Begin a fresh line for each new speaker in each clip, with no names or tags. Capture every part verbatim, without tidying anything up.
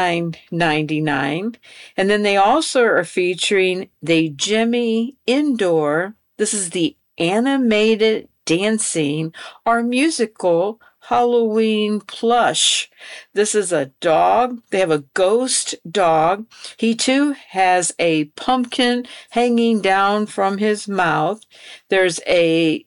nine ninety-nine. And then they also are featuring the Jimmy Indoor. This is the animated dancing or musical Halloween plush. This is a dog. They have a ghost dog. He too has a pumpkin hanging down from his mouth. There's a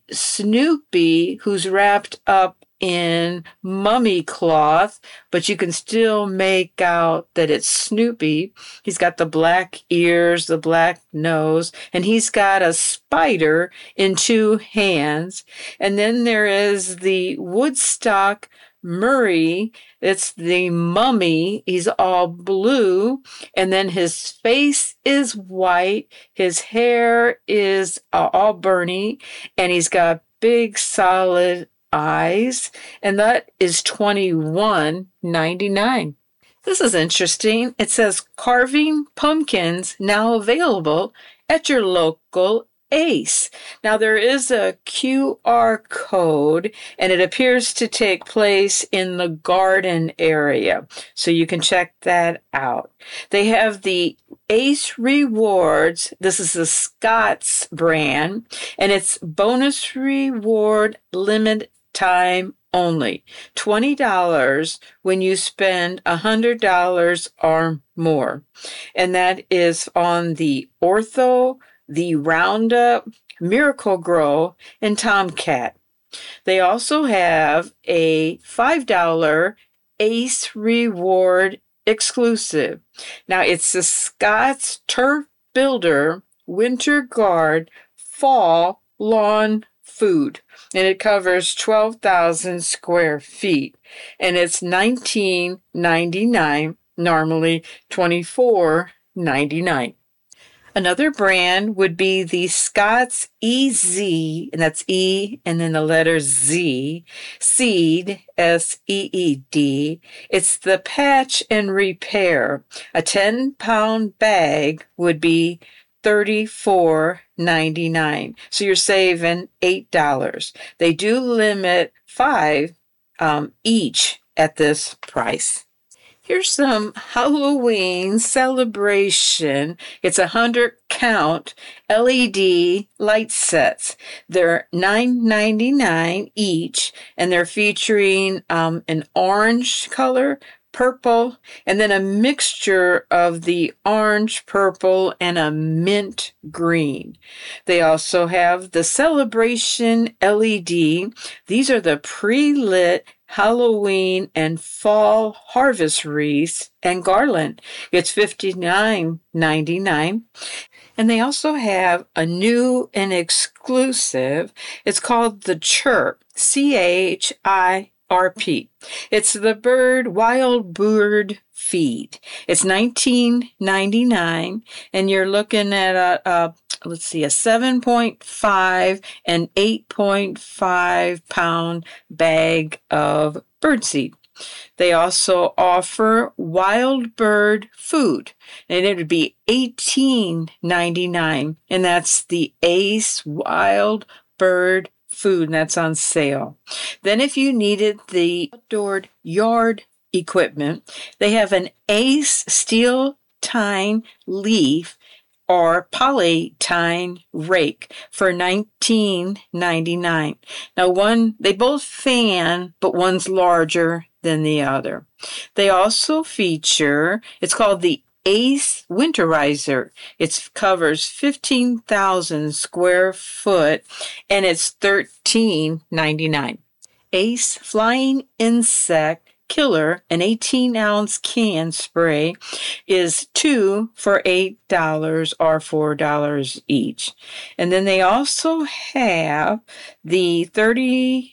Snoopy who's wrapped up in mummy cloth, but you can still make out that it's Snoopy. He's got the black ears, the black nose, and he's got a spider in two hands. And then there is the Woodstock Murray. It's the mummy. He's all blue, and then his face is white. His hair is uh, all burny, and he's got big solid eyes, and that is twenty-one ninety-nine. This is interesting. It says carving pumpkins now available at your local Ace. Now there is a Q R code, and it appears to take place in the garden area, so you can check that out. They have the Ace Rewards. This is the Scott's brand, and it's bonus reward limit time only. twenty dollars when you spend one hundred dollars or more. And that is on the Ortho, the Roundup, Miracle Grow, and Tomcat. They also have a five dollars Ace Reward exclusive. Now it's the Scott's Turf Builder Winter Guard Fall Lawn Food, and it covers twelve thousand square feet, and it's nineteen ninety-nine, normally twenty-four ninety-nine. Another brand would be the Scott's E Z, and that's E and then the letter Z, Seed, S E E D. It's the patch and repair. A ten-pound bag would be thirty-four ninety-nine. So you're saving eight dollars. They do limit five um, each at this price. Here's some Halloween celebration. It's a hundred count L E D light sets. They're nine ninety-nine each, and they're featuring um, an orange color, purple, and then a mixture of the orange, purple, and a mint green. They also have the Celebration L E D. These are the pre-lit Halloween and fall harvest wreaths and garland. It's fifty-nine ninety-nine. And they also have a new and exclusive. It's called the Chirp, C H I R P. It's the bird, wild bird feed. It's nineteen ninety-nine, and you're looking at a, a let's see, a seven point five and eight point five pound bag of birdseed. They also offer wild bird food, and it would be eighteen ninety-nine, and that's the Ace Wild Bird Food, and that's on sale. Then if you needed the outdoor yard equipment, they have an Ace Steel Tine Leaf or Polytine Rake for nineteen ninety-nine. Now one, they both fan, but one's larger than the other. They also feature, it's called the Ace Winterizer. It covers fifteen thousand square foot, and it's thirteen ninety-nine. Ace Flying Insect Killer, an eighteen ounce can spray, is two for eight dollars or four dollars each. And then they also have the thirty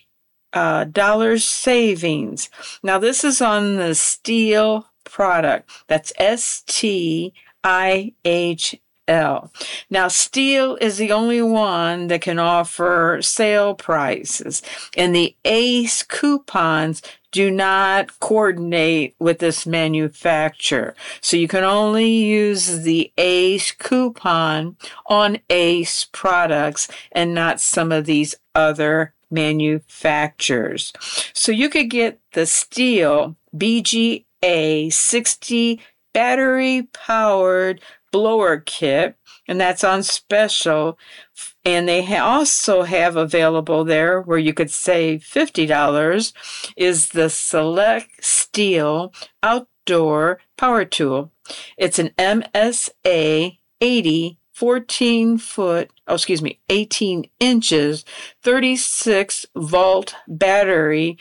dollars savings. Now this is on the steel product. That's S T I H L. Now, Steel is the only one that can offer sale prices, and the Ace coupons do not coordinate with this manufacturer. So you can only use the Ace coupon on Ace products and not some of these other manufacturers. So you could get the Steel B G a sixty battery-powered blower kit, and that's on special. And they ha- also have available there, where you could save fifty dollars, is the Select Steel Outdoor Power Tool. It's an M S A eighty fourteen foot, oh, excuse me, eighteen inches, thirty-six volt battery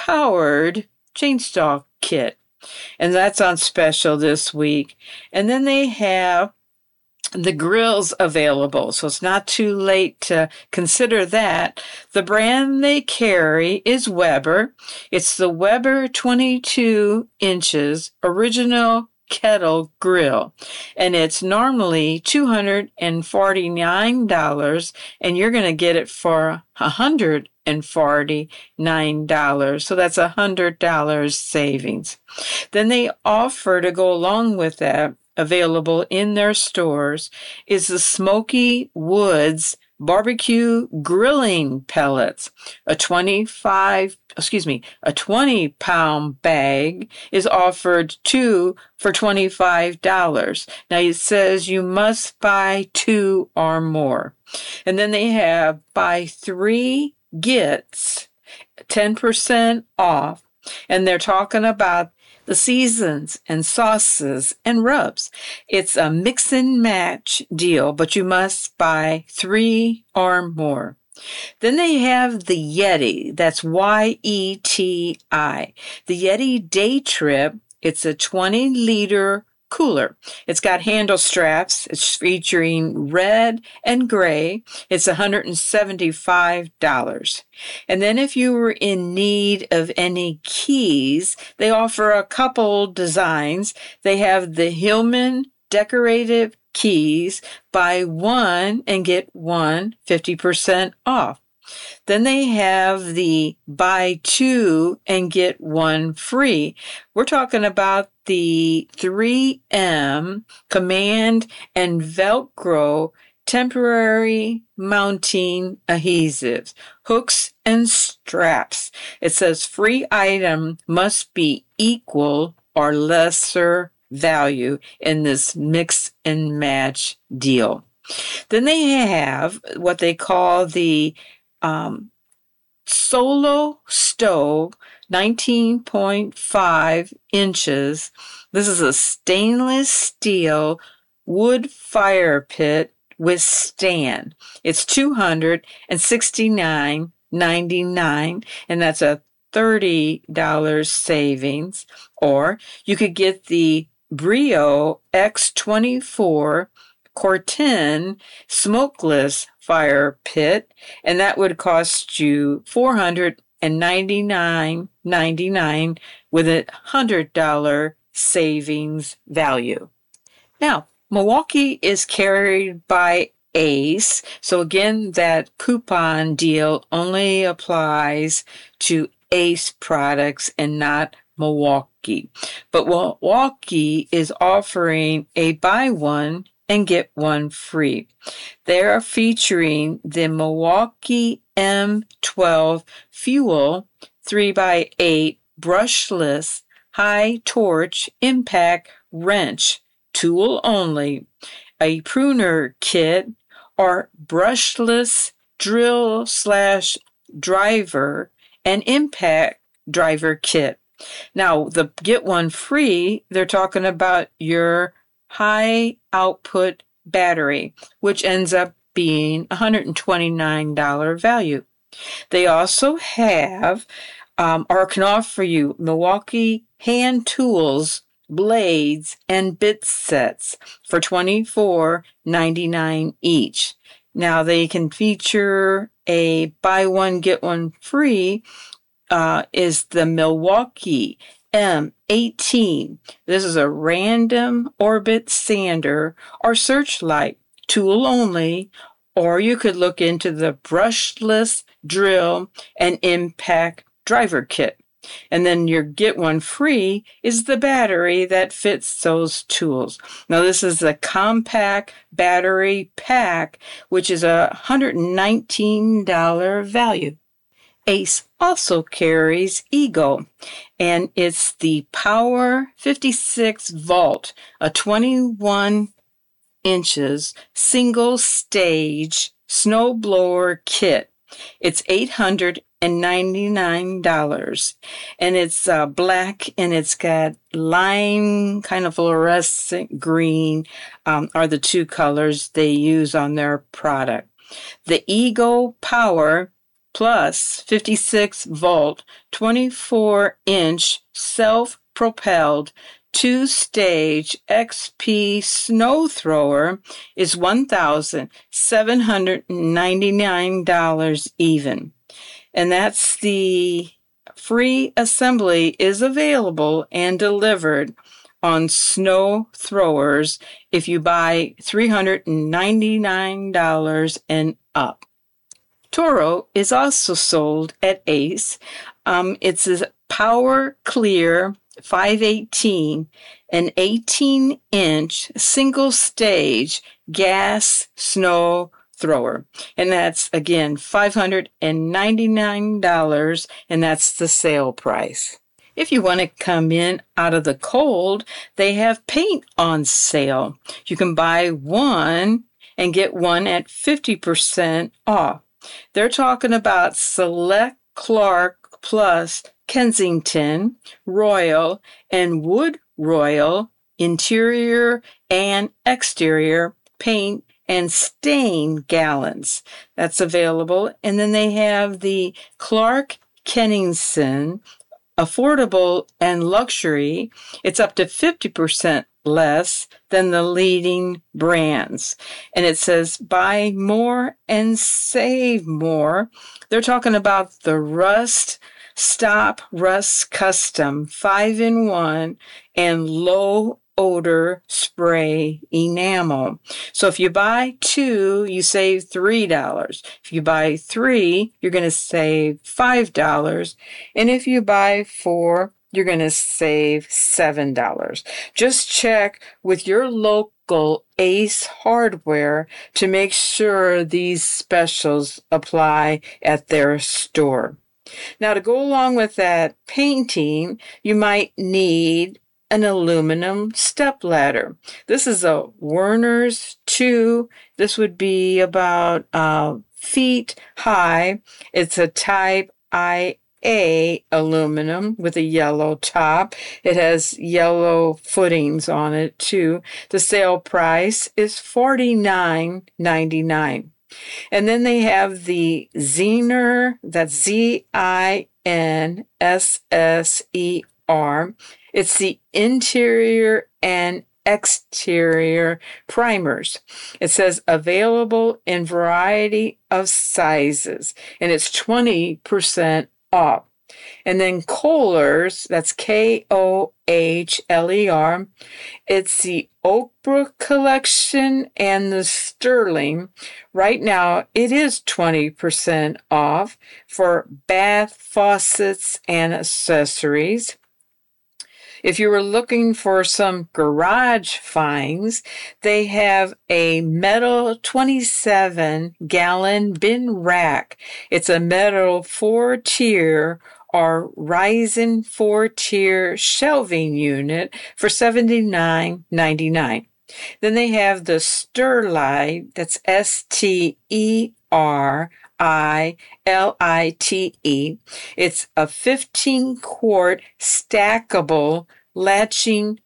powered chainsaw kit. And that's on special this week. And then they have the grills available, so it's not too late to consider that. The brand they carry is Weber. It's the Weber twenty-two inches original kettle grill, and it's normally two hundred forty-nine dollars, and you're going to get it for one hundred forty-nine dollars, so that's one hundred dollars savings. Then they offer, to go along with that, available in their stores, is the Smoky Woods barbecue grilling pellets. A twenty-five, excuse me, a twenty pound bag is offered two for twenty-five dollars. Now it says you must buy two or more. And then they have buy three gets ten percent off. And they're talking about the seasons and sauces and rubs. It's a mix and match deal, but you must buy three or more. Then they have the Yeti. That's Y E T I. The Yeti Day Trip. It's a twenty liter cooler. It's got handle straps. It's featuring red and gray. It's one hundred seventy-five dollars. And then if you were in need of any keys, they offer a couple designs. They have the Hillman decorative keys. Buy one and get one fifty percent off. Then they have the buy two and get one free. We're talking about the three M Command and Velcro temporary mounting adhesives, hooks and straps. It says free item must be equal or lesser value in this mix and match deal. Then they have what they call the um, Solo Stove, nineteen point five inches. This is a stainless steel wood fire pit with stand. It's two hundred sixty-nine ninety-nine, and that's a thirty dollars savings. Or you could get the Brio X twenty-four Corten smokeless fire pit, and that would cost you four hundred ninety-nine ninety-nine with a one hundred dollars savings value. Now, Milwaukee is carried by Ace, so again, that coupon deal only applies to Ace products and not Milwaukee. But Milwaukee is offering a buy one and get one free. They are featuring the Milwaukee M twelve Fuel three by eight brushless high torch impact wrench, tool only, a pruner kit, or brushless drill slash driver and impact driver kit. Now, the get one free, they're talking about your high output battery, which ends up being one hundred twenty-nine dollars value. They also have, um, or can offer you, Milwaukee hand tools, blades, and bit sets for twenty-four ninety-nine each. Now, they can feature a buy one, get one free, uh, is the Milwaukee M eighteen. This is a random orbit sander or searchlight, tool only, or you could look into the brushless drill and impact driver kit. And then your get one free is the battery that fits those tools. Now, this is the compact battery pack, which is a one hundred nineteen dollars value. Ace also carries Ego, and it's the Power fifty-six Volt, a twenty-one inches single stage snowblower kit. It's eight hundred ninety-nine dollars, and it's uh, black, and it's got lime, kind of fluorescent green, um, are the two colors they use on their product. The Ego Power Plus fifty-six volt, twenty-four inch self-propelled two-stage X P snow thrower is one thousand seven hundred ninety-nine dollars even. And that's the free assembly is available and delivered on snow throwers if you buy three hundred ninety-nine dollars and up. Toro is also sold at Ace. Um, it's a Power Clear five eighteen, an eighteen inch single stage gas snow thrower. And that's, again, five hundred ninety-nine dollars, and that's the sale price. If you want to come in out of the cold, they have paint on sale. You can buy one and get one at fifty percent off. They're talking about Select Clark Plus Kensington, Royal, and Wood Royal interior and exterior paint and stain gallons. That's available. And then they have the Clark Kensington affordable and luxury. It's up to fifty percent less than the leading brands. And it says buy more and save more. They're talking about the Rust Stop Rust Custom five in one and low odor spray enamel. So if you buy two, you save three dollars. If you buy three, you're going to save five dollars. And if you buy four, you're going to save seven dollars. Just check with your local Ace Hardware to make sure these specials apply at their store. Now, to go along with that painting, you might need an aluminum step ladder. This is a Werner's two. This would be about uh, feet high. It's a type I A aluminum with a yellow top. It has yellow footings on it too. The sale price is forty-nine ninety-nine. And then they have the Zener, that's Z I N S S E R. It's the interior and exterior primers. It says available in variety of sizes, and it's twenty percent off. And then Kohler's, that's K O H L E R. It's the Oakbrook collection and the Sterling. Right now, it is twenty percent off for bath faucets and accessories. If you were looking for some garage finds, they have a metal twenty-seven gallon bin rack. It's a metal four-tier or Ryzen four-tier shelving unit for seventy-nine ninety-nine. Then they have the Sterlite, that's S T E R I L I T E. It's a fifteen quart stackable latching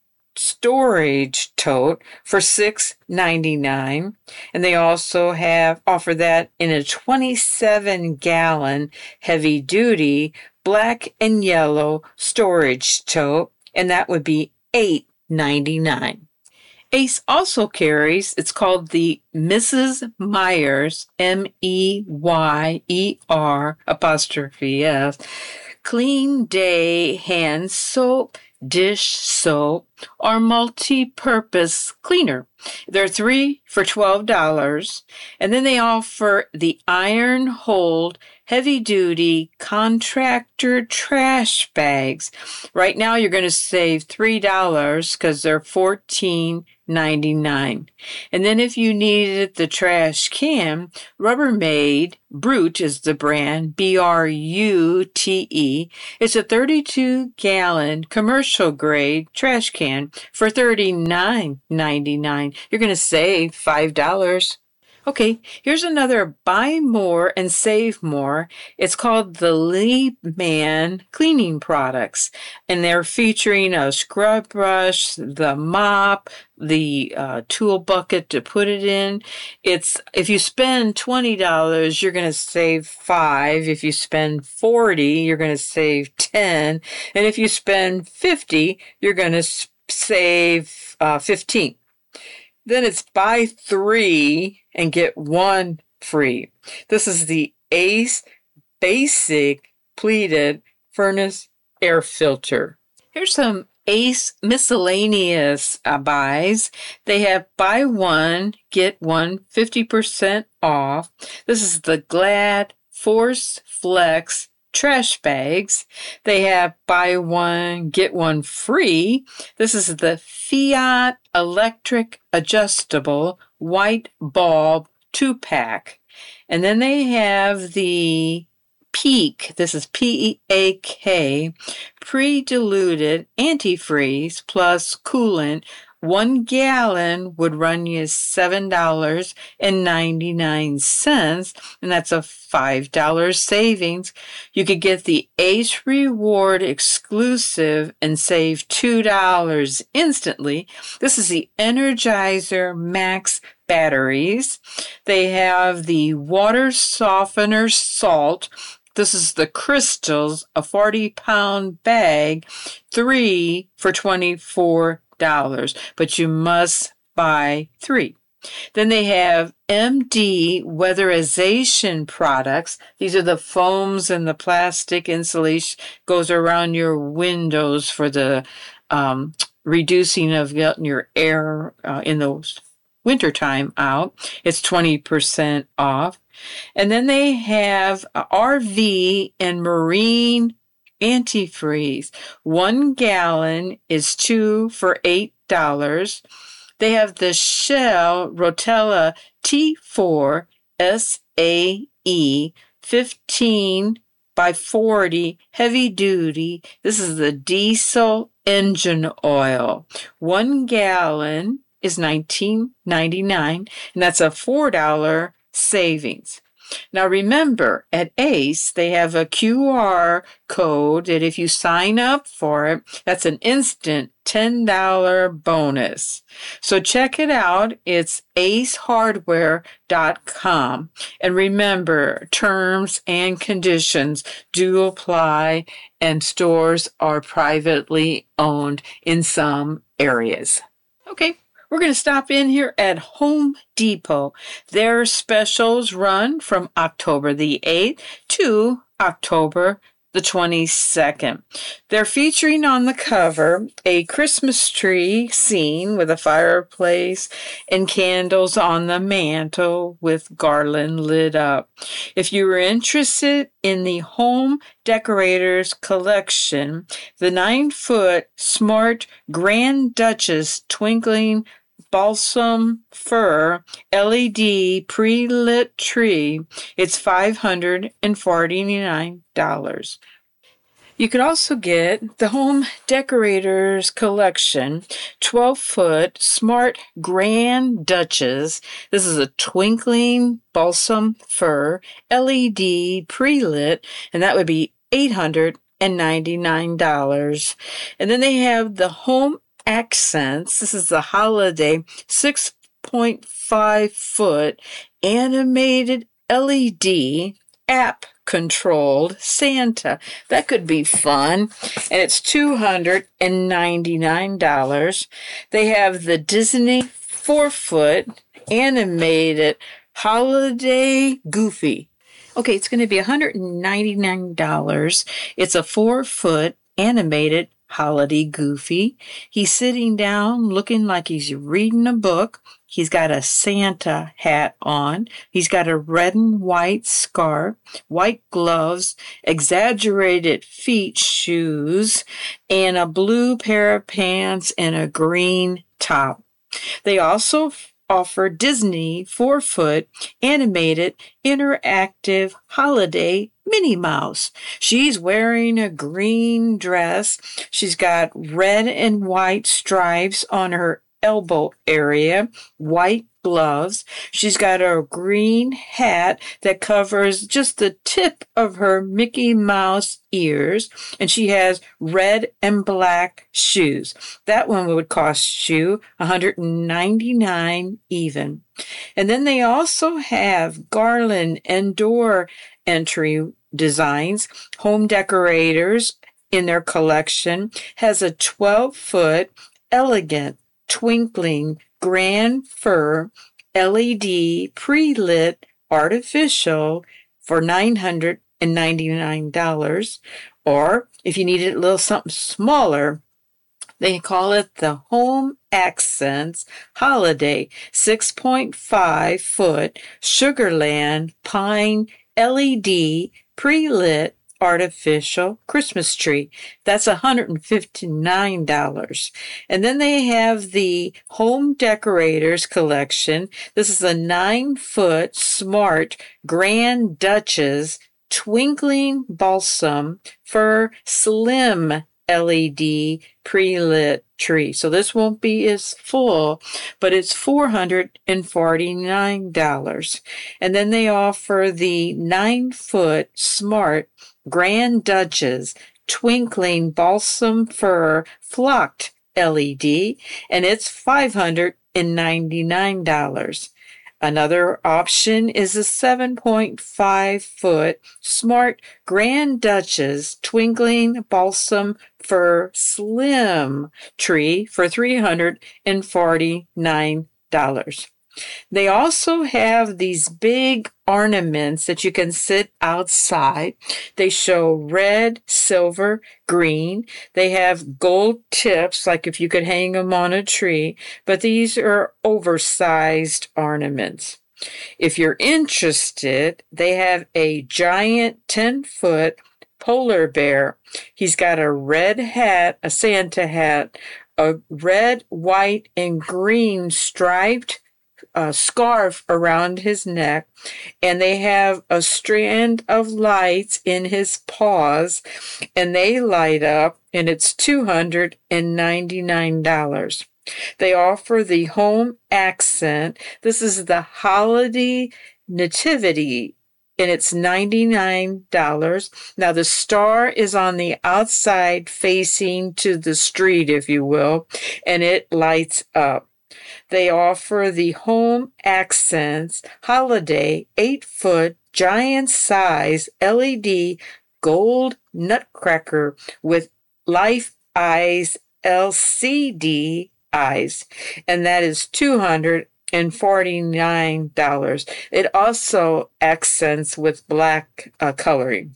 storage tote for six ninety-nine. And they also have offer that in a twenty-seven gallon heavy duty black and yellow storage tote, and that would be eight ninety-nine. Ace also carries, it's called the Missus Meyer's, M E Y E R apostrophe S, Clean Day hand soap, dish soap. or multi-purpose cleaner. They're three for twelve dollars. And then they offer the Iron Hold heavy-duty contractor trash bags. Right now you're going to save three dollars because they're fourteen ninety-nine. And then if you needed the trash can, Rubbermaid Brute is the brand, B R U T E. It's a thirty-two gallon commercial grade trash can for thirty-nine ninety-nine. You're going to save five dollars. Okay, here's another buy more and save more. It's called the Liebman cleaning products, and they're featuring a scrub brush, the mop, the uh, tool bucket to put it in. It's if you spend twenty dollars, you're going to save five. If you spend forty dollars, you're going to save ten. And if you spend fifty dollars, you're going to save uh, fifteen. Then it's buy three and get one free. This is the Ace Basic Pleated Furnace Air Filter. Here's some Ace miscellaneous uh, buys. They have buy one, get one fifty percent off. This is the Glad Force Flex trash bags. They have buy one, get one free. This is the Fiat Electric Adjustable White Bulb two pack. And then they have the Peak, this is P E A K, pre-diluted antifreeze plus coolant. One gallon would run you seven dollars and ninety-nine cents, and that's a five dollars savings. You could get the Ace Reward exclusive and save two dollars instantly. This is the Energizer Max batteries. They have the water softener salt. This is the crystals, a forty pound bag, three for twenty-four dollars, but you must buy three. Then they have M D weatherization products. These are the foams and the plastic insulation goes around your windows for the um, reducing of your air uh, in the wintertime out. It's twenty percent off. And then they have R V and marine antifreeze. One gallon is two for eight dollars. They have the Shell Rotella T four S A E fifteen by forty heavy duty. This is the diesel engine oil. One gallon is nineteen ninety-nine, and that's a four dollars savings. Now remember, at Ace, they have a Q R code that if you sign up for it, that's an instant ten dollars bonus. So check it out. It's ace hardware dot com. And remember, terms and conditions do apply, and stores are privately owned in some areas. Okay. We're going to stop in here at Home Depot. Their specials run from October the eighth to October the twenty-second. They're featuring on the cover a Christmas tree scene with a fireplace and candles on the mantle with garland lit up. If you were interested in the Home Decorators collection, the nine-foot Smart Grand Duchess Twinkling Balsam Fir L E D pre-lit tree, it's five hundred forty-nine dollars. You could also get the Home Decorators Collection twelve-foot Smart Grand Duchess. This is a twinkling balsam fir L E D pre-lit, and that would be eight hundred ninety-nine dollars. And then they have the Home Accents. This is the holiday six point five foot animated L E D app controlled Santa. That could be fun. And it's two hundred ninety-nine dollars. They have the Disney four foot animated holiday Goofy. Okay, it's going to be one hundred ninety-nine dollars. It's a four foot animated Holiday Goofy. He's sitting down looking like he's reading a book. He's got a Santa hat on. He's got a red and white scarf, white gloves, exaggerated feet shoes, and a blue pair of pants and a green top. They also offer Disney four-foot animated interactive holiday Minnie Mouse. She's wearing a green dress. She's got red and white stripes on her elbow area, white gloves. She's got a green hat that covers just the tip of her Mickey Mouse ears, and she has red and black shoes. That one would cost you one hundred ninety-nine dollars even. And then they also have garland and door entry designs. Home Decorators in their collection has a twelve-foot elegant twinkling grand fir L E D pre-lit artificial for nine hundred ninety-nine dollars. Or if you needed a little something smaller, they call it the Home Accents Holiday six point five foot Sugarland Pine L E D pre-lit artificial Christmas tree. That's one hundred fifty-nine dollars. And then they have the Home Decorators collection. This is a nine-foot smart Grand Duchess twinkling balsam fir slim L E D pre-lit tree. So this won't be as full, but it's four hundred forty-nine dollars. And then they offer the nine-foot smart Grand Duchess twinkling balsam fir flocked L E D, and it's five hundred ninety-nine dollars. Another option is a seven point five foot smart Grand Duchess twinkling balsam fir slim tree for three hundred forty-nine dollars. They also have these big ornaments that you can sit outside. They show red, silver, green. They have gold tips, like if you could hang them on a tree, but these are oversized ornaments. If you're interested, they have a giant ten-foot polar bear. He's got a red hat, a Santa hat, a red, white, and green striped a scarf around his neck, and they have a strand of lights in his paws, and they light up, and it's two hundred ninety-nine dollars. They offer the Home Accent. This is the Holiday Nativity, and it's ninety-nine dollars. Now, the star is on the outside facing to the street, if you will, and it lights up. They offer the Home Accents Holiday eight-foot giant-size L E D gold nutcracker with life eyes L C D eyes, and that is two hundred forty-nine dollars. It also accents with black uh, coloring.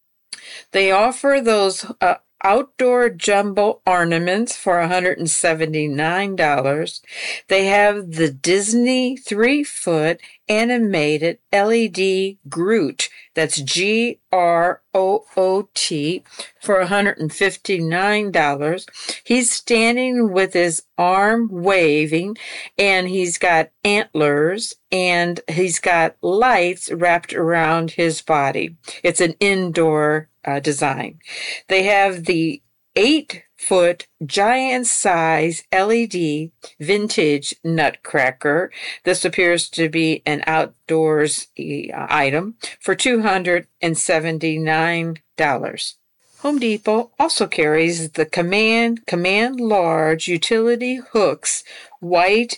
They offer those uh, outdoor jumbo ornaments for one hundred seventy-nine dollars. They have the Disney three-foot animated L E D Groot. That's G R O O T for one hundred fifty-nine dollars. He's standing with his arm waving, and he's got antlers, and he's got lights wrapped around his body. It's an indoor uh, design. They have the eight-foot giant-size L E D vintage nutcracker. This appears to be an outdoors uh, item for two hundred seventy-nine dollars. Home Depot also carries the Command Command Large Utility Hooks white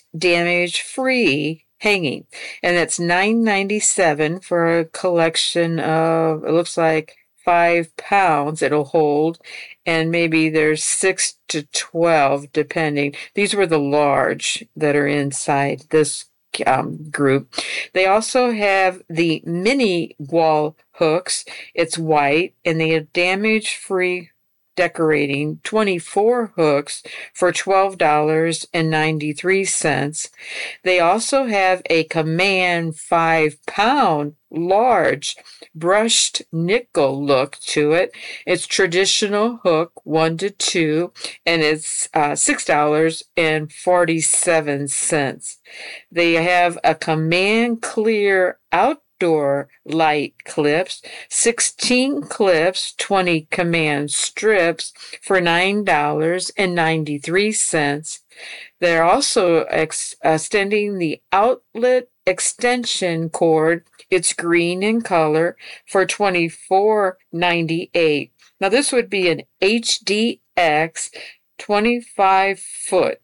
damage-free hanging, and that's nine ninety-seven for a collection of, it looks like, five pounds it'll hold, and maybe there's six to twelve depending. These were the large that are inside this um, group. They also have the mini wall hooks. It's white, and they have damage-free decorating twenty-four hooks for twelve dollars and ninety-three cents. They also have a Command five pound large brushed nickel look to it. It's traditional hook one to two, and it's uh, six dollars and forty-seven cents. They have a Command Clear outdoor light clips, sixteen clips, twenty Command strips for nine dollars and ninety-three cents. They're also ex- extending the outlet extension cord. It's green in color for twenty-four ninety-eight. Now this would be an H D X twenty-five foot.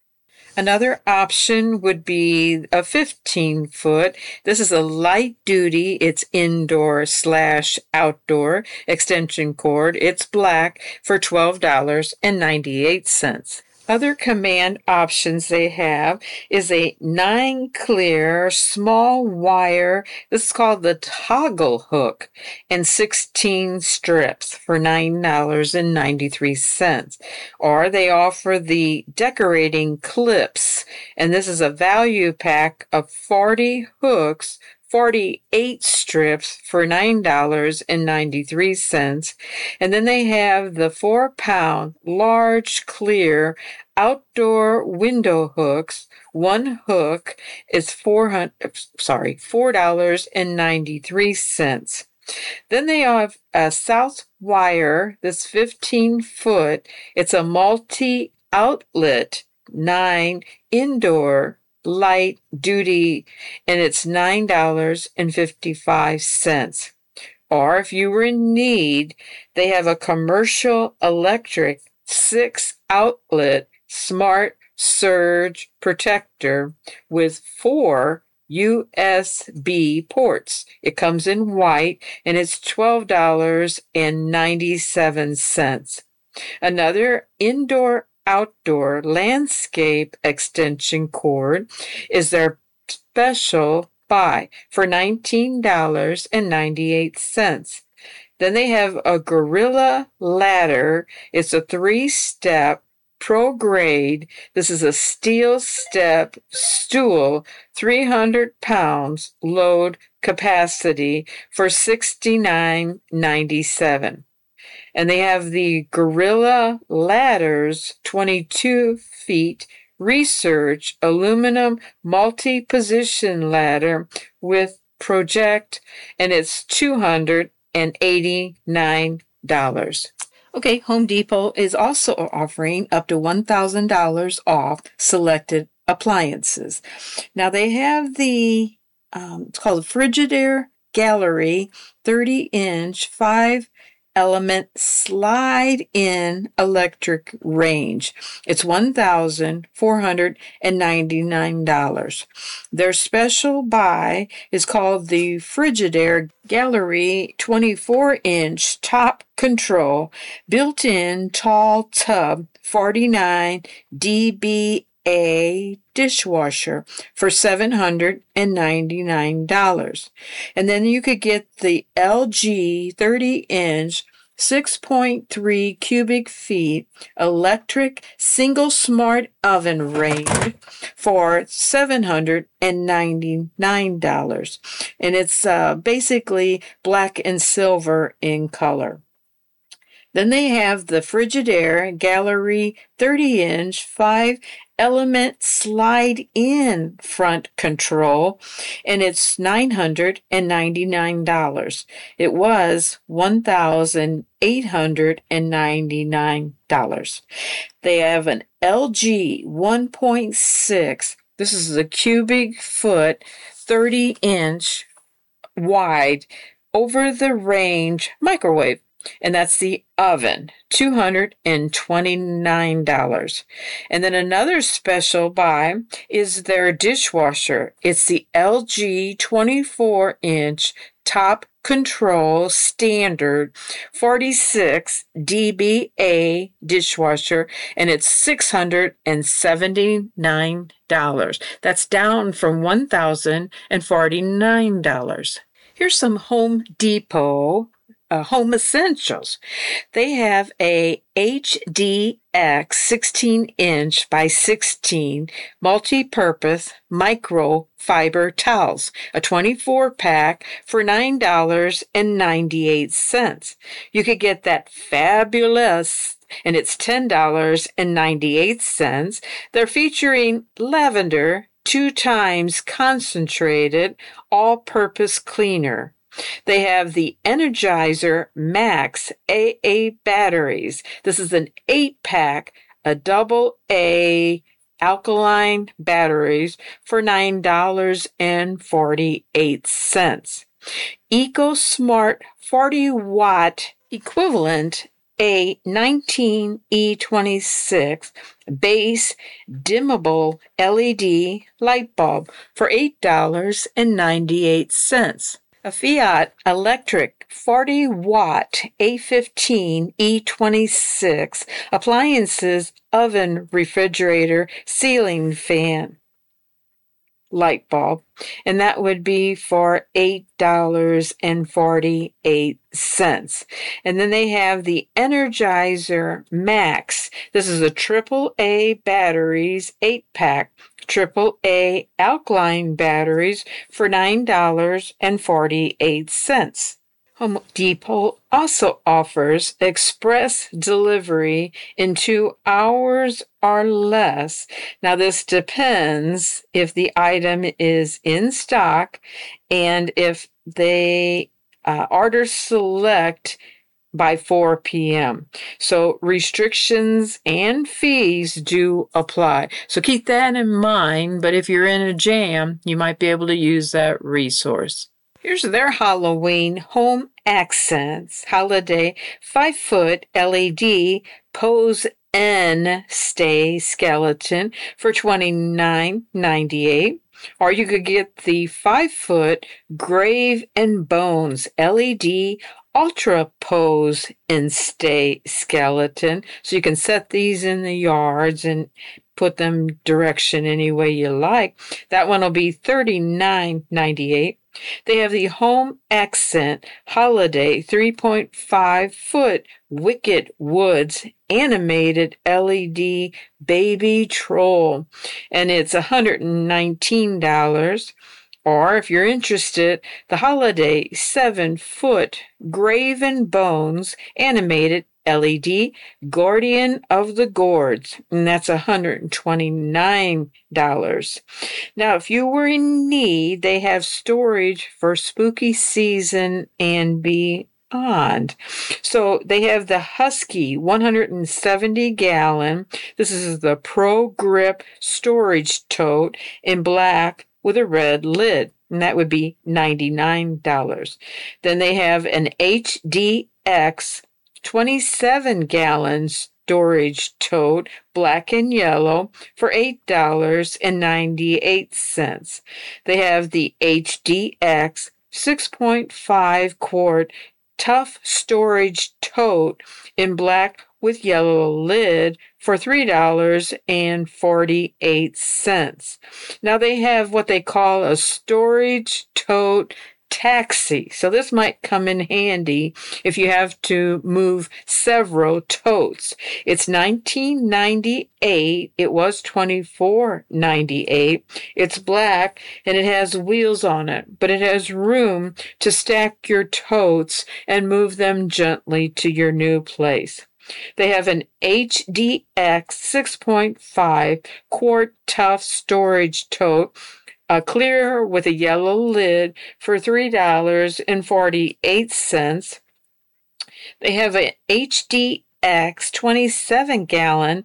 Another option would be a fifteen foot. This is a light duty. It's indoor slash outdoor extension cord. It's black for twelve dollars and ninety-eight cents. Other Command options they have is a nine clear small wire. This is called the toggle hook, and sixteen strips for nine dollars and ninety-three cents. Or they offer the decorating clips, and this is a value pack of forty hooks, forty-eight strips for nine dollars and ninety-three cents. And then they have the four pound large clear outdoor window hooks. One hook is four hundred sorry, four dollars and ninety-three cents. Then they have a South Wire, this fifteen foot. It's a multi outlet nine indoor light duty, and it's nine dollars and fifty-five cents. Or if you were in need, they have a commercial electric six outlet smart surge protector with four U S B ports. It comes in white, and it's twelve dollars and ninety-seven cents. Another indoor outdoor landscape extension cord is their special buy for nineteen dollars and ninety-eight cents. Then they have a Gorilla ladder. It's a three-step pro grade. This is a steel step stool, three hundred pounds load capacity for sixty-nine ninety-seven. And they have the Gorilla Ladders twenty-two feet research aluminum multi-position ladder with project, and it's two hundred eighty-nine dollars. Okay, Home Depot is also offering up to one thousand dollars off selected appliances. Now they have the, um, it's called Frigidaire Gallery thirty inch five element slide-in electric range. It's one thousand four hundred ninety-nine dollars. Their special buy is called the Frigidaire Gallery twenty-four inch top control built-in tall tub forty-nine D B A dishwasher for seven hundred ninety-nine dollars. And then you could get the L G thirty inch six point three cubic feet electric single smart oven range for seven hundred ninety-nine dollars. And it's uh, basically black and silver in color. Then they have the Frigidaire Gallery thirty inch five element slide-in front control, and it's nine hundred ninety-nine dollars. It was one thousand eight hundred ninety-nine dollars. They have an L G one point six. This is a cubic foot, thirty inch wide over the range microwave. And that's the oven, two hundred twenty-nine dollars. And then another special buy is their dishwasher. It's the L G twenty-four inch top control standard forty-six D B A dishwasher, and it's six hundred seventy-nine dollars. That's down from one thousand forty-nine dollars. Here's some Home Depot uh, home essentials. They have a H D X sixteen inch by sixteen multi-purpose microfiber towels, a twenty-four pack for nine dollars and ninety-eight cents. You could get that fabulous, and it's ten dollars and ninety-eight cents. They're featuring lavender, two times concentrated, all-purpose cleaner. They have the Energizer Max A A batteries. This is an eight-pack, a double A alkaline batteries for nine dollars and forty-eight cents. EcoSmart forty watt equivalent a nineteen E twenty-six base dimmable L E D light bulb for eight dollars and ninety-eight cents. A Fiat electric forty watt A fifteen E twenty-six appliances oven refrigerator ceiling fan light bulb, and that would be for eight dollars and forty-eight cents. And then they have the Energizer Max. This is a triple A batteries eight pack, triple A alkaline batteries for nine dollars and forty-eight cents. Home Depot also offers express delivery in two hours or less. Now, this depends if the item is in stock and if they uh, order select by four p.m. So restrictions and fees do apply. So keep that in mind, but if you're in a jam, you might be able to use that resource. Here's their Halloween Home Accents Holiday five foot L E D Pose N Stay Skeleton for twenty-nine ninety-eight. Or you could get the five foot Grave and Bones L E D Ultra Pose and Stay Skeleton. So you can set these in the yards and put them direction any way you like. That one will be thirty-nine ninety-eight. They have the Home Accent Holiday three point five foot Wicked Woods animated L E D baby troll, and it's one hundred nineteen dollars. Or if you're interested, the Holiday seven foot Grave and Bones animated L E D Guardian of the Gourds, and that's one hundred twenty-nine dollars. Now, if you were in need, they have storage for spooky season and beyond. So they have the Husky one hundred seventy gallon. This is the Pro Grip storage tote in black with a red lid, and that would be ninety-nine dollars. Then they have an H D X twenty-seven gallon storage tote, black and yellow, for eight dollars and ninety-eight cents. They have the H D X six point five quart tough storage tote in black with yellow lid for three dollars and forty-eight cents. Now they have what they call a storage tote taxi. So this might come in handy if you have to move several totes. It's nineteen ninety-eight. It was twenty-four ninety-eight. It's black and it has wheels on it, but it has room to stack your totes and move them gently to your new place. They have an H D X six point five quart tough storage tote, a clear with a yellow lid, for three dollars and forty-eight cents. They have an H D X twenty-seven gallon.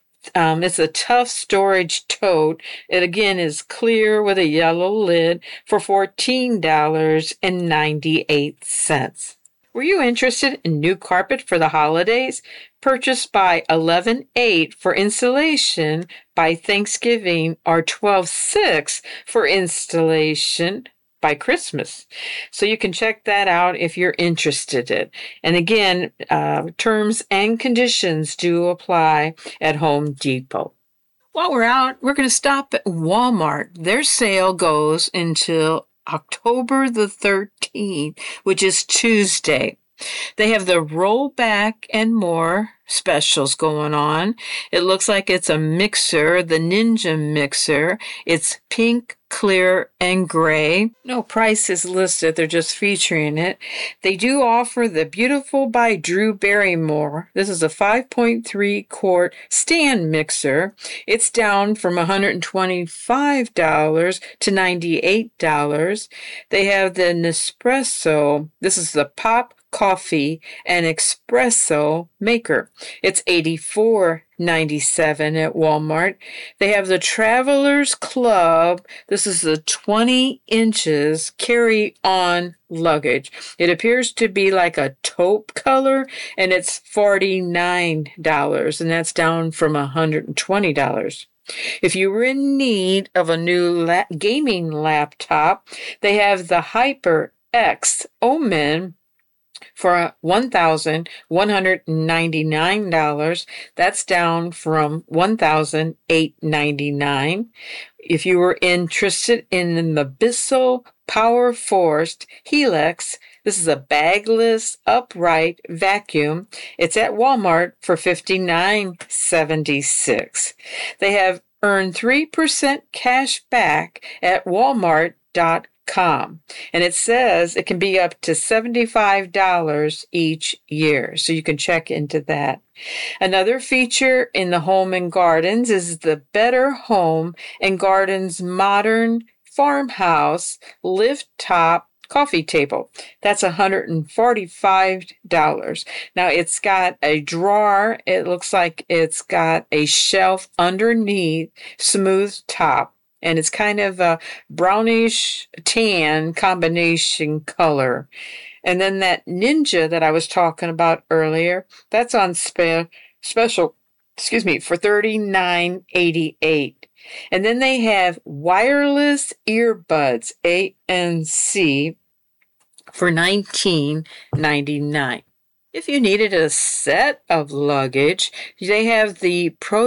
Um, it's a tough storage tote. It again is clear with a yellow lid for fourteen dollars and ninety-eight cents. Were you interested in new carpet for the holidays? Purchased by eleven eight for installation by Thanksgiving, or twelve six for installation by Christmas. So you can check that out if you're interested in. And again, uh, terms and conditions do apply at Home Depot. While we're out, we're going to stop at Walmart. Their sale goes until October the thirteenth, which is Tuesday. They have the rollback and more specials going on. It looks like it's a mixer, the Ninja mixer. It's pink, clear, and gray. No price is listed. They're just featuring it. They do offer the Beautiful by Drew Barrymore. This is a five point three quart stand mixer. It's down from one hundred twenty-five dollars to ninety-eight dollars. They have the Nespresso. This is the Pop Coffee and Espresso maker. It's eighty-four ninety-seven at Walmart. They have the Travelers Club. This is the twenty inches carry-on luggage. It appears to be like a taupe color, and it's forty-nine dollars, and that's down from one hundred twenty dollars. If you were in need of a new la- gaming laptop, they have the HyperX Omen for one thousand one hundred ninety-nine dollars. That's down from one thousand eight hundred ninety-nine dollars. If you were interested in the Bissell Power Force Helix, this is a bagless upright vacuum. It's at Walmart for fifty-nine seventy-six. They have earned three percent cash back at walmart dot com. And it says it can be up to seventy-five dollars each year. So you can check into that. Another feature in the Home and Gardens is the Better Home and Gardens Modern Farmhouse Lift Top Coffee Table. That's one hundred forty-five dollars. Now it's got a drawer. It looks like it's got a shelf underneath, smooth top. And it's kind of a brownish tan combination color. And then that Ninja that I was talking about earlier, that's on spe- special, excuse me, for thirty-nine eighty-eight. And then they have wireless earbuds, A N C, for nineteen ninety-nine. If you needed a set of luggage, they have the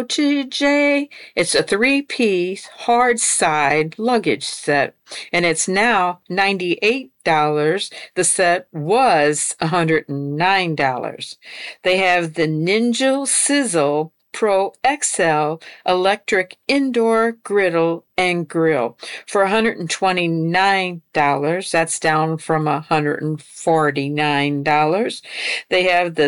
Protege. It's a three-piece hard side luggage set, and it's now ninety-eight dollars. The set was one hundred nine dollars. They have the Ninja Sizzle Pro X L electric indoor griddle and grill for one hundred twenty-nine dollars. That's down from one hundred forty-nine dollars. They have the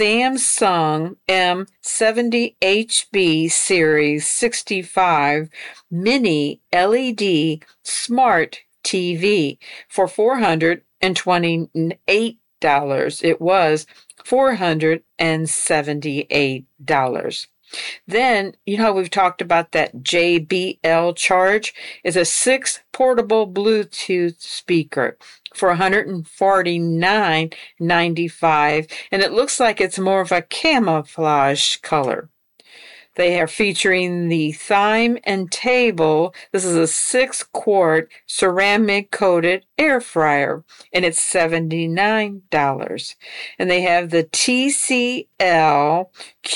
Samsung M seventy H B Series sixty-five Mini L E D Smart T V for four hundred twenty-eight dollars. It was four hundred seventy-eight dollars. Then, you know, we've talked about that J B L Charge. It's a six portable Bluetooth speaker for one hundred forty-nine ninety-five, and it looks like it's more of a camouflage color. They are featuring the Thyme and Table. This is a six-quart ceramic-coated air fryer, and it's seventy-nine dollars. And they have the T C L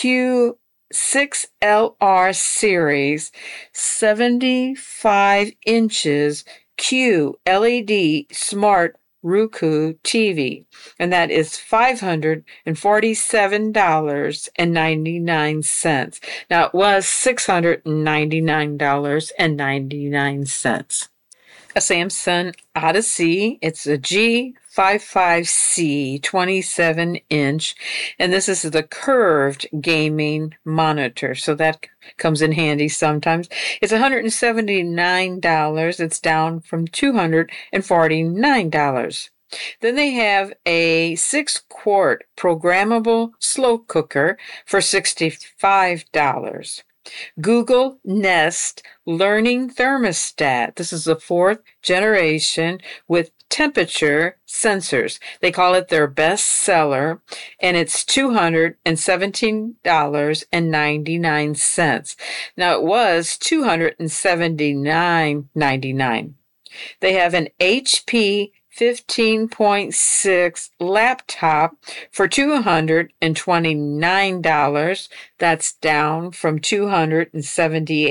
Q six L R series, seventy-five inches Q L E D Smart Roku T V, and that is five hundred forty-seven dollars and ninety-nine cents. Now, it was six hundred ninety-nine dollars and ninety-nine cents. A Samsung Odyssey. It's a G fifty-five C twenty-seven inch, and this is the curved gaming monitor, so that comes in handy sometimes. It's one hundred seventy-nine dollars. It's down from two hundred forty-nine dollars. Then they have a six-quart programmable slow cooker for sixty-five dollars. Google Nest Learning Thermostat. This is the fourth generation with temperature sensors. They call it their best seller, and it's two hundred seventeen dollars and ninety-nine cents. Now, it was two hundred seventy-nine dollars and ninety-nine cents. They have an H P fifteen point six laptop for two hundred twenty-nine dollars. That's down from two hundred seventy-eight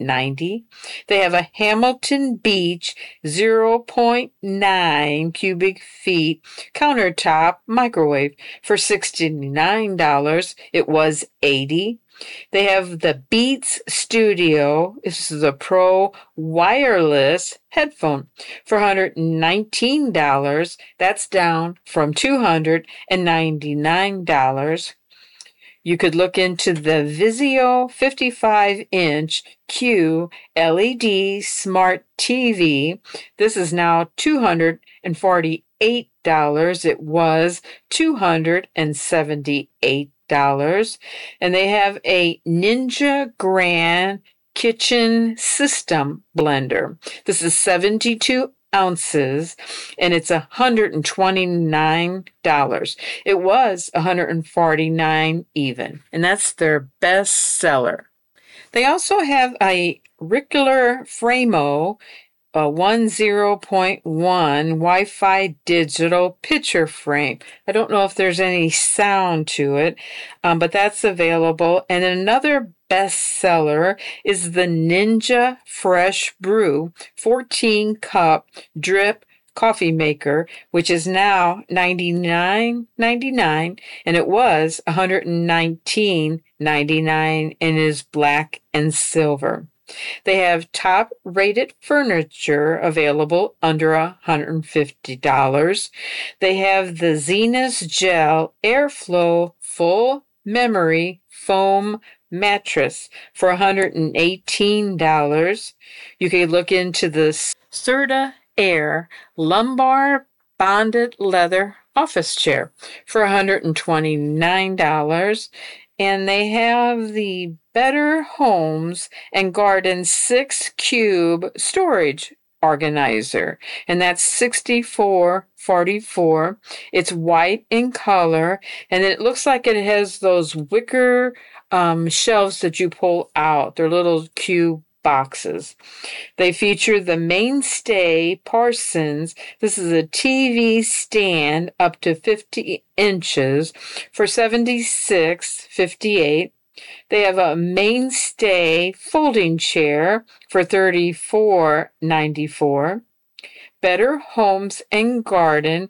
ninety. They have a Hamilton Beach zero point nine cubic feet countertop microwave for sixty-nine dollars. It was eighty. They have the Beats Studio. This is a Pro wireless headphone for one hundred nineteen dollars. That's down from two hundred ninety-nine dollars. You could look into the Vizio fifty-five inch Q L E D Smart T V. This is now two hundred forty-eight dollars. It was two hundred seventy-eight dollars. And they have a Ninja Grand Kitchen System blender. This is seventy-two ounces, and it's one hundred twenty-nine dollars. It was one hundred forty-nine dollars even, and that's their best seller. They also have a Rickler Framo, a ten point one Wi-Fi digital picture frame. I don't know if there's any sound to it, um, but that's available. And another bestseller is the Ninja Fresh Brew fourteen cup drip coffee maker, which is now ninety-nine ninety-nine, and it was one hundred nineteen ninety-nine and is black and silver. They have top-rated furniture available under one hundred fifty dollars. They have the Zenus Gel Airflow Full Memory Foam Mattress for one hundred eighteen dollars. You can look into the Serta Air Lumbar Bonded Leather Office Chair for one hundred twenty-nine dollars. And they have the Better Homes and Garden six cube storage organizer, and that's sixty-four forty-four. It's white in color, and it looks like it has those wicker um, shelves that you pull out. They're little cube boxes. They feature the Mainstay Parsons. This is a T V stand up to fifty inches for seventy-six fifty-eight. They have a Mainstay folding chair for thirty-four ninety-four. Better Homes and Garden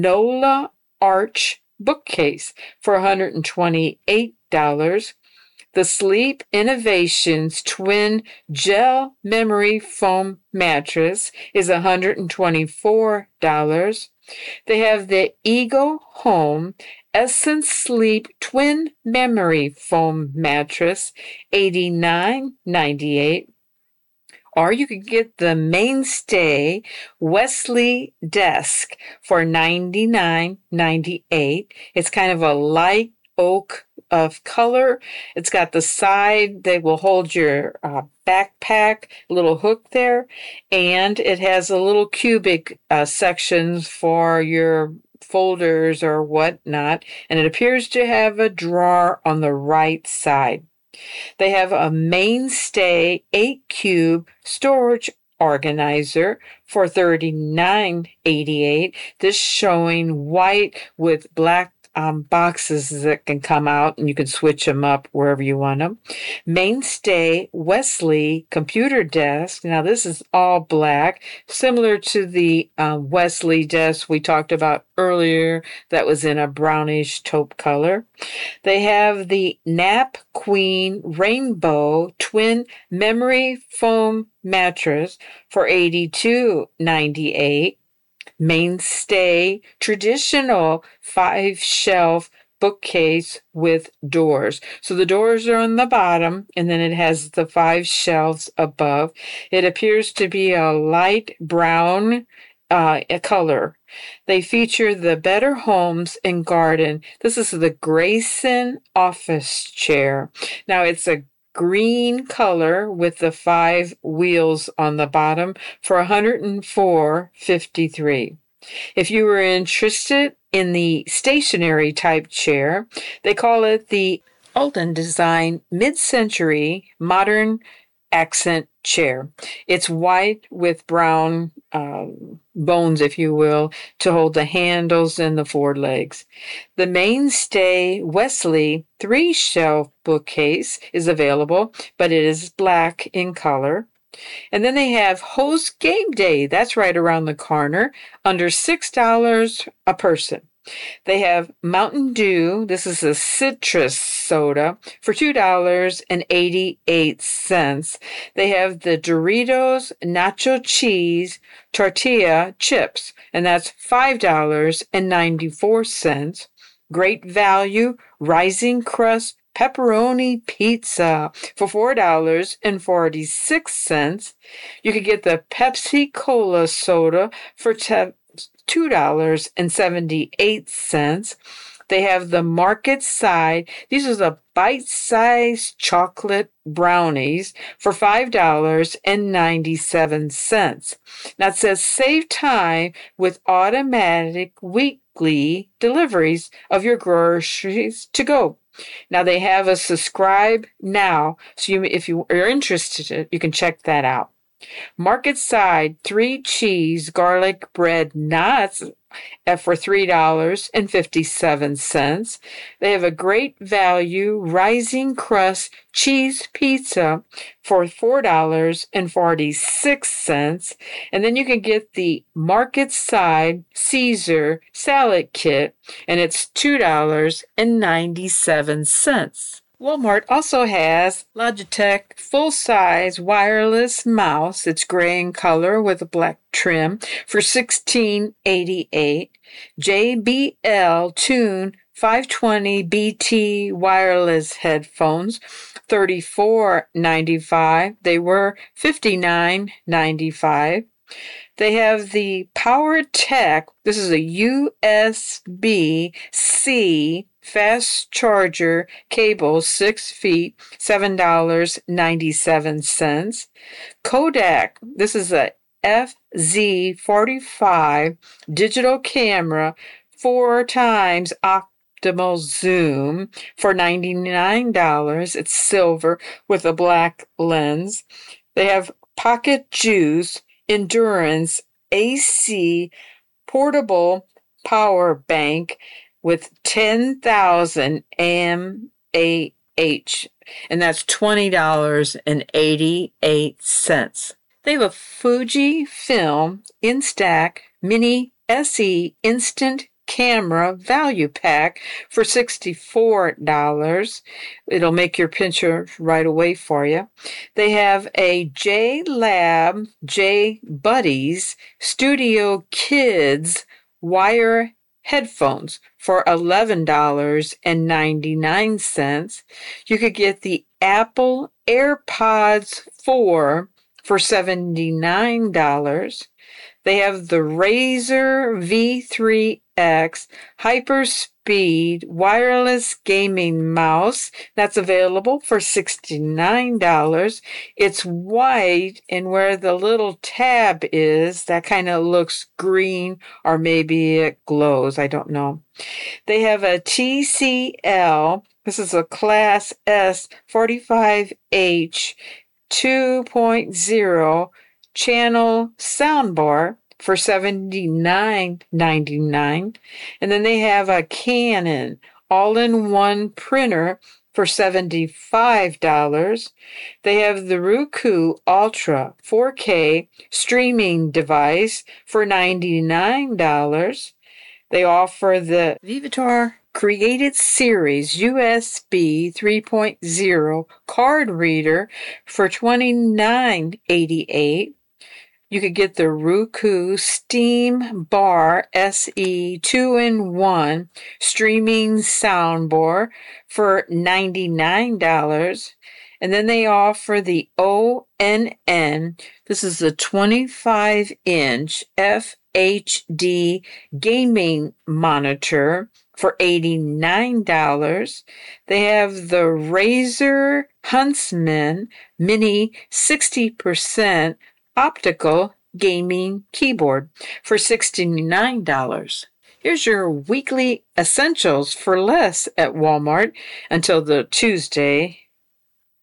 Nola Arch bookcase for one hundred twenty-eight dollars. The Sleep Innovations Twin Gel Memory Foam Mattress is one hundred twenty-four dollars. They have the Eagle Home Essence Sleep Twin Memory Foam Mattress, eighty-nine ninety-eight. Or you could get the Mainstay Wesley Desk for ninety-nine ninety-eight. It's kind of a light oak of color. It's got the side that will hold your uh, backpack, little hook there, and it has a little cubic uh, sections for your folders or whatnot, and it appears to have a drawer on the right side. They have a Mainstay eight cube storage organizer for thirty-nine eighty-eight. This showing white with black Um, boxes that can come out, and you can switch them up wherever you want them. Mainstay Wesley computer desk. Now this is all black, similar to the um, Wesley desk we talked about earlier that was in a brownish taupe color. They have the Nap Queen Rainbow Twin Memory Foam Mattress for eighty-two ninety-eight. Mainstay traditional five shelf bookcase with doors. So the doors are on the bottom, and then it has the five shelves above. It appears to be a light brown uh, color. They feature the Better Homes and Garden. This is the Grayson office chair. Now it's a green color with the five wheels on the bottom for one hundred four fifty-three. If you were interested in the stationary type chair, they call it the Alden Design Mid-Century Modern Accent Chair. It's white with brown um, bones, if you will, to hold the handles and the four legs. The mainstay Wesley three-shelf bookcase is available, but it is black in color. And then they have Host Game Day. That's right around the corner, under six dollars a person. They have Mountain Dew. This is a citrus soda for two dollars and eighty-eight cents. They have the Doritos Nacho Cheese Tortilla Chips, and that's five dollars and ninety-four cents. Great value, Rising Crust Pepperoni Pizza for four dollars and forty-six cents. You could get the Pepsi Cola soda for te- two dollars and seventy-eight cents. They have the Market Side. These are the bite-sized chocolate brownies for five dollars and ninety-seven cents. Now it says save time with automatic weekly deliveries of your groceries to go. Now they have a subscribe now, so you, if you are interested, you can check that out. Market Side three cheese garlic bread nuts for three dollars and fifty-seven cents. They have a great value Rising Crust cheese pizza for four dollars and forty-six cents. And then you can get the Market Side Caesar salad kit, and it's two dollars and ninety-seven cents. Walmart also has Logitech full-size wireless mouse. It's gray in color with a black trim for sixteen eighty-eight. J B L Tune five twenty B T wireless headphones, thirty-four ninety-five. They were fifty-nine ninety-five. They have the PowerTech. This is a U S B C fast charger cable, six feet, seven dollars and ninety-seven cents. Kodak. This is a F Z forty-five digital camera, four times optimal zoom for ninety-nine dollars. It's silver with a black lens. They have Pocket Juice Endurance A C portable power bank with ten thousand milliamp hours, and that's twenty dollars and eighty-eight cents. They have a Fujifilm Instax Mini S E Instant Camera Value Pack for sixty-four dollars. It'll make your picture right away for you. They have a J-Lab J Buddies Studio Kids wire headphones for eleven dollars and ninety-nine cents. You could get the Apple AirPods four for seventy-nine dollars. They have the Razer V three X Hyperspeed wireless gaming mouse that's available for sixty-nine dollars. It's white, and where the little tab is, that kind of looks green, or maybe it glows. I don't know. They have a T C L. This is a Class S forty-five H two point oh channel soundbar for seventy-nine ninety-nine. And then they have a Canon all-in-one printer for seventy-five dollars. They have the Roku Ultra four K streaming device for ninety-nine dollars. They offer the Vivitar Created Series U S B three point oh card reader for twenty-nine eighty-eight. You could get the Roku Steam Bar S E two in one streaming soundbar for ninety-nine dollars. And then they offer the O N N. This is a twenty-five inch F H D gaming monitor for eighty-nine dollars. They have the Razer Huntsman Mini sixty percent optical gaming keyboard for sixty-nine dollars. Here's your weekly essentials for less at Walmart until the Tuesday.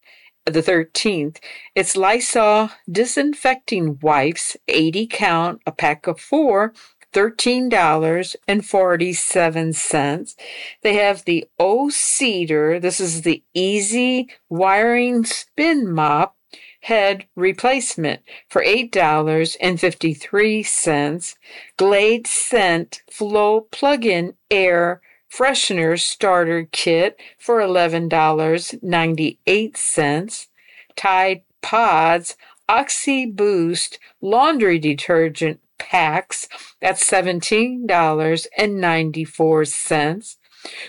the thirteenth. It's Lysol disinfecting wipes, eighty count, a pack of four, thirteen dollars and forty-seven cents. They have the O Cedar. This is the easy wiring spin mop head replacement for eight dollars and fifty-three cents. Glade Scent Flow Plug-in Air Freshener Starter Kit for eleven dollars and ninety-eight cents. Tide Pods Oxy Boost Laundry Detergent Packs, that's seventeen dollars and ninety-four cents.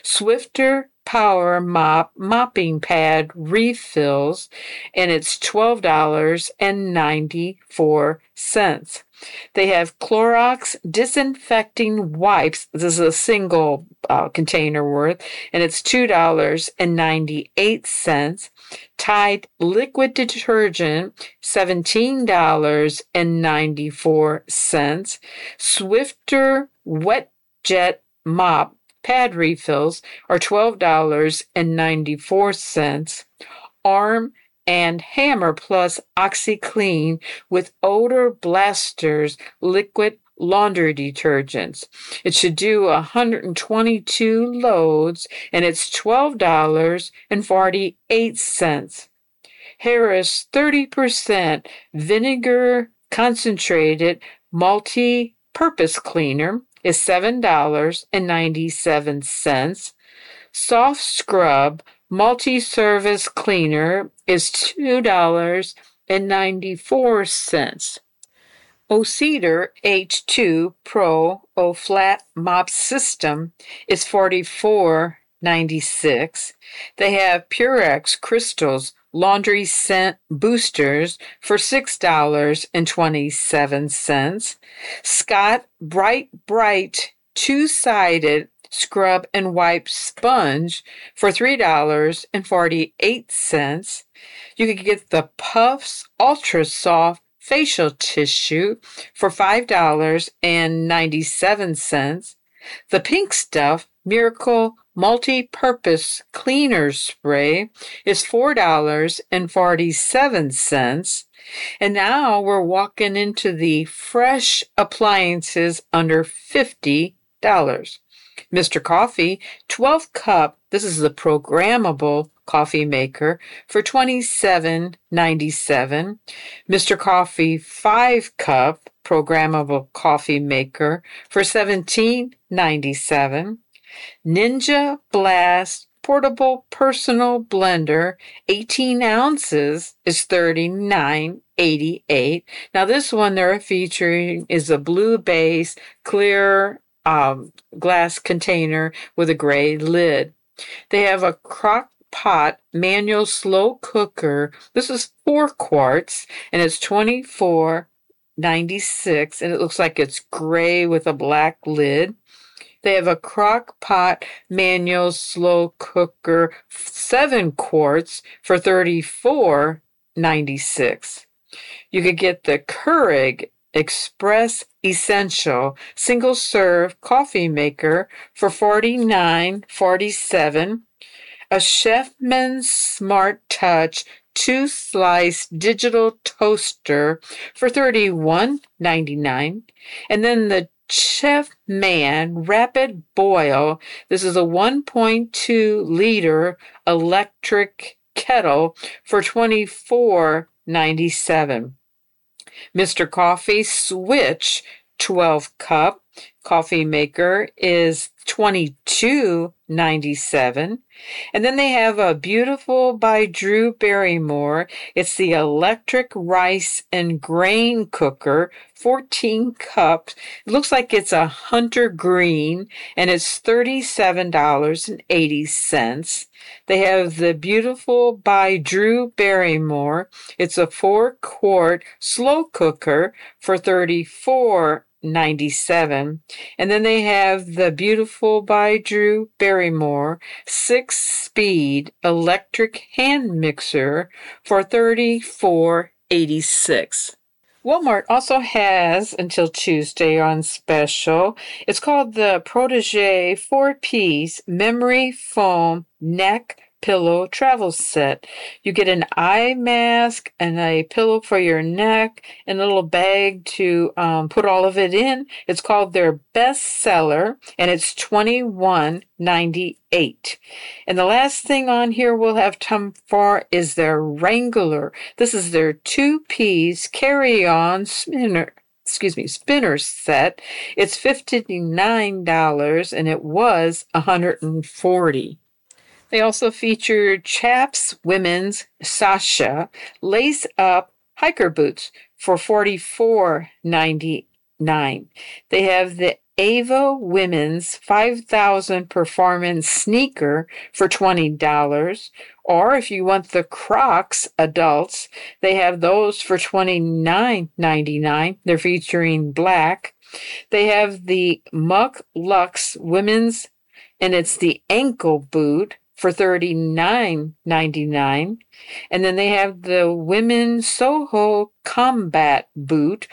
Swifter Power Mop Mopping Pad Refills, and it's twelve dollars and ninety-four cents. They have Clorox Disinfecting Wipes. This is a single uh, container worth, and it's two dollars and ninety-eight cents. Tide Liquid Detergent, seventeen dollars and ninety-four cents. Swifter Wet Jet Mop Pad Refills are twelve dollars and ninety-four cents. Arm and Hammer Plus OxyClean with Odor Blasters Liquid Laundry Detergents. It should do one hundred twenty-two loads, and it's twelve dollars and forty-eight cents. Harris thirty percent Vinegar Concentrated Multi-Purpose Cleaner is seven dollars and ninety-seven cents. Soft Scrub Multi-Service Cleaner is two dollars and ninety-four cents. O Cedar H two Pro O Flat Mop System is forty-four dollars and ninety-six cents. They have Purex Crystals Laundry Scent Boosters for six dollars and twenty-seven cents. Scott Bright Bright Two-Sided Scrub and Wipe Sponge for three dollars and forty-eight cents. You can get the Puffs Ultra Soft Facial Tissue for five dollars and ninety-seven cents. The Pink Stuff Miracle Multi-Purpose Cleaner Spray is four dollars and forty-seven cents. And now we're walking into the fresh appliances under fifty dollars. Mister Coffee twelve cup, this is the programmable coffee maker, for twenty-seven ninety-seven. Mister Coffee five cup programmable coffee maker for seventeen ninety-seven. Ninja Blast Portable Personal Blender, eighteen ounces, is thirty-nine eighty-eight. Now this one they're featuring is a blue base, clear um, glass container with a gray lid. They have a crock pot manual slow cooker. This is four quarts, and it's twenty-four ninety-six, and it looks like it's gray with a black lid. They have a crock pot manual slow cooker, seven quarts, for thirty-four ninety-six. You could get the Keurig Express Essential single serve coffee maker for forty-nine forty-seven. A Chefman's Smart Touch two slice digital toaster for thirty-one ninety-nine. And then the Chef Man Rapid Boil. This is a one point two liter electric kettle for twenty-four ninety-seven. Mister Coffee Switch twelve cup coffee maker is twenty-two ninety-seven. And then they have a Beautiful by Drew Barrymore. It's the electric rice and grain cooker, fourteen cups. It looks like it's a hunter green, and it's thirty-seven dollars and eighty cents. They have the Beautiful by Drew Barrymore. It's a four quart slow cooker for thirty-four ninety-seven. And then they have the Beautiful by Drew Barrymore six speed electric hand mixer for thirty-four eighty-six. Walmart also has until Tuesday on special. It's called the Protege four piece memory foam neck pillow travel set. You get an eye mask and a pillow for your neck and a little bag to um, put all of it in. It's called their best seller, and it's twenty-one ninety-eight. And the last thing on here we'll have time for is their Wrangler. This is their two-piece carry-on spinner. Excuse me, spinner set. It's fifty-nine dollars and it was one hundred forty dollars. They also feature Chaps Women's Sasha lace-up hiker boots for forty-four ninety-nine. They have the Ava Women's five thousand Performance Sneaker for twenty dollars. Or if you want the Crocs adults, they have those for twenty-nine ninety-nine. They're featuring black. They have the Muck Lux Women's, and it's the ankle boot for thirty-nine ninety-nine. And then they have the Women's Soho Combat Boot